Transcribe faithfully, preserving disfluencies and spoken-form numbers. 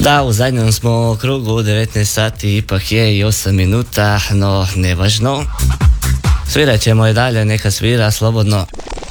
Da, u zadnjem smo krugu, devetnaest sati ipak je i osam minuta, no nevažno. Svirat ćemo i dalje, neka svira slobodno.